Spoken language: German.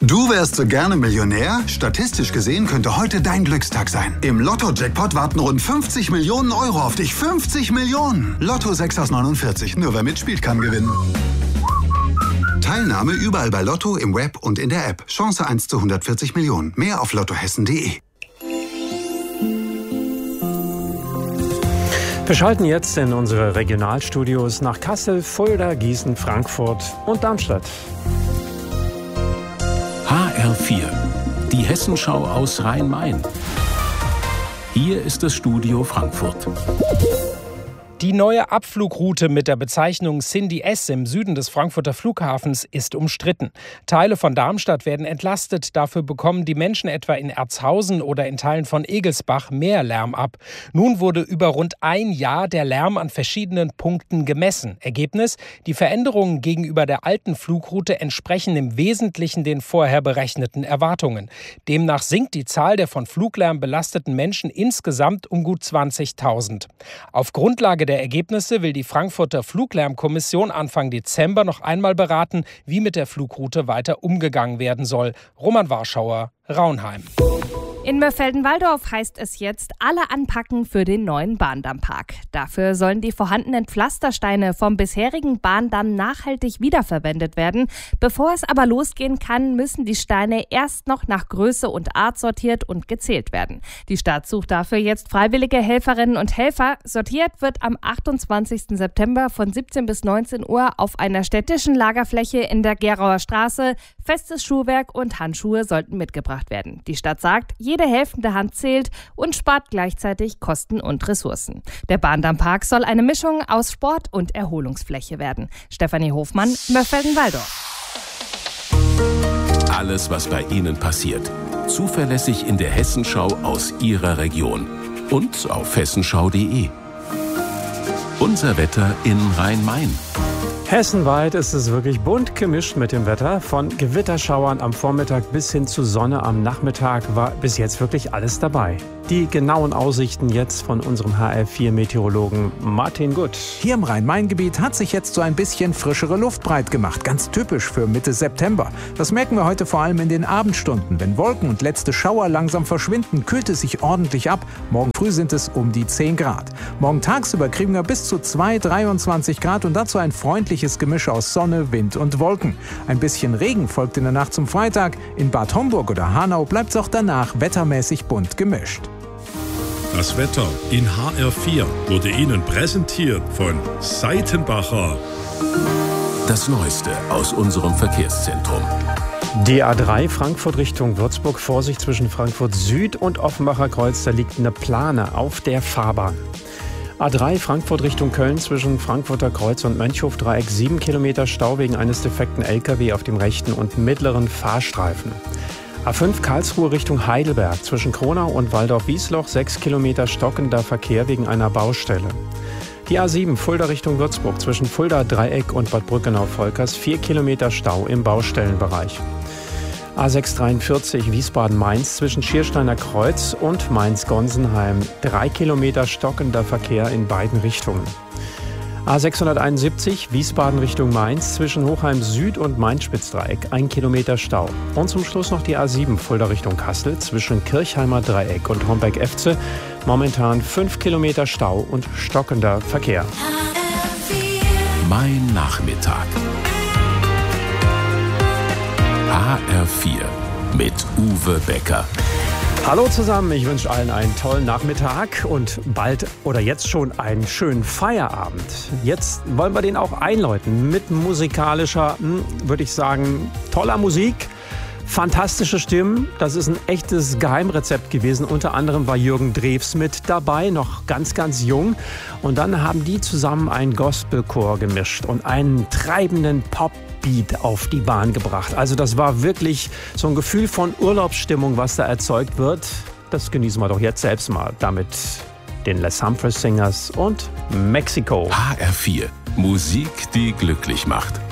Du wärst so gerne Millionär? Statistisch gesehen könnte heute dein Glückstag sein. Im Lotto-Jackpot warten rund 50 Millionen Euro auf dich. 50 Millionen! Lotto 6 aus 49. Nur wer mitspielt, kann gewinnen. Teilnahme überall bei Lotto, im Web und in der App. Chance 1 zu 140 Millionen. Mehr auf lottohessen.de. Wir schalten jetzt in unsere Regionalstudios nach Kassel, Fulda, Gießen, Frankfurt und Darmstadt. HR4, die Hessenschau aus Rhein-Main. Hier ist das Studio Frankfurt. Die neue Abflugroute mit der Bezeichnung Cindy S im Süden des Frankfurter Flughafens ist umstritten. Teile von Darmstadt werden entlastet. Dafür bekommen die Menschen etwa in Erzhausen oder in Teilen von Egelsbach mehr Lärm ab. Nun wurde über rund ein Jahr der Lärm an verschiedenen Punkten gemessen. Ergebnis: Die Veränderungen gegenüber der alten Flugroute entsprechen im Wesentlichen den vorher berechneten Erwartungen. Demnach sinkt die Zahl der von Fluglärm belasteten Menschen insgesamt um gut 20.000. Auf Grundlage der Ergebnisse will die Frankfurter Fluglärmkommission Anfang Dezember noch einmal beraten, wie mit der Flugroute weiter umgegangen werden soll. Roman Warschauer, Raunheim. In Mörfelden-Walldorf heißt es jetzt, alle anpacken für den neuen Bahndammpark. Dafür sollen die vorhandenen Pflastersteine vom bisherigen Bahndamm nachhaltig wiederverwendet werden. Bevor es aber losgehen kann, müssen die Steine erst noch nach Größe und Art sortiert und gezählt werden. Die Stadt sucht dafür jetzt freiwillige Helferinnen und Helfer. Sortiert wird am 28. September von 17 bis 19 Uhr auf einer städtischen Lagerfläche in der Gerauer Straße. Festes Schuhwerk und Handschuhe sollten mitgebracht werden. Die Stadt sagt, jede helfende Hand zählt und spart gleichzeitig Kosten und Ressourcen. Der Bahndammpark soll eine Mischung aus Sport- und Erholungsfläche werden. Stefanie Hofmann, Mörfelden-Walldorf. Alles, was bei Ihnen passiert. Zuverlässig in der Hessenschau aus Ihrer Region. Und auf hessenschau.de. Unser Wetter in Rhein-Main. Hessenweit ist es wirklich bunt gemischt mit dem Wetter. Von Gewitterschauern am Vormittag bis hin zu Sonne am Nachmittag war bis jetzt wirklich alles dabei. Die genauen Aussichten jetzt von unserem HR4-Meteorologen Martin Gutt. Hier im Rhein-Main-Gebiet hat sich jetzt so ein bisschen frischere Luft breit gemacht. Ganz typisch für Mitte September. Das merken wir heute vor allem in den Abendstunden. Wenn Wolken und letzte Schauer langsam verschwinden, kühlt es sich ordentlich ab. Morgen früh sind es um die 10 Grad. Morgen tagsüber kriegen wir bis zu 23 Grad und dazu ein freundliches Gemisch aus Sonne, Wind und Wolken. Ein bisschen Regen folgt in der Nacht zum Freitag. In Bad Homburg oder Hanau bleibt es auch danach wettermäßig bunt gemischt. Das Wetter in HR4 wurde Ihnen präsentiert von Seitenbacher. Das Neueste aus unserem Verkehrszentrum. Die A3 Frankfurt Richtung Würzburg, Vorsicht zwischen Frankfurt Süd und Offenbacher Kreuz, da liegt eine Plane auf der Fahrbahn. A3 Frankfurt Richtung Köln zwischen Frankfurter Kreuz und Mönchhof-Dreieck 7 Kilometer Stau wegen eines defekten LKW auf dem rechten und mittleren Fahrstreifen. A5 Karlsruhe Richtung Heidelberg zwischen Kronau und Waldorf-Wiesloch 6 Kilometer stockender Verkehr wegen einer Baustelle. Die A7 Fulda Richtung Würzburg zwischen Fulda Dreieck und Bad Brückenau-Volkers 4 Kilometer Stau im Baustellenbereich. A643 Wiesbaden-Mainz zwischen Schiersteiner Kreuz und Mainz-Gonsenheim 3 Kilometer stockender Verkehr in beiden Richtungen. A671 Wiesbaden Richtung Mainz zwischen Hochheim Süd und Mainz-Spitzdreieck 1 Kilometer Stau. Und zum Schluss noch die A7 Fulda Richtung Kassel zwischen Kirchheimer Dreieck und Homberg-Efze. Momentan 5 Kilometer Stau und stockender Verkehr. Mein Nachmittag. HR4 mit Uwe Becker. Hallo zusammen, ich wünsche allen einen tollen Nachmittag und bald oder jetzt schon einen schönen Feierabend. Jetzt wollen wir den auch einläuten mit musikalischer, würde ich sagen, toller Musik. Fantastische Stimmen, das ist ein echtes Geheimrezept gewesen. Unter anderem war Jürgen Drews mit dabei, noch ganz, ganz jung. Und dann haben die zusammen einen Gospelchor gemischt und einen treibenden Pop-Beat auf die Bahn gebracht. Also das war wirklich so ein Gefühl von Urlaubsstimmung, was da erzeugt wird. Das genießen wir doch jetzt selbst mal. Damit den Les Humphreys Singers und Mexiko. HR4, Musik, die glücklich macht.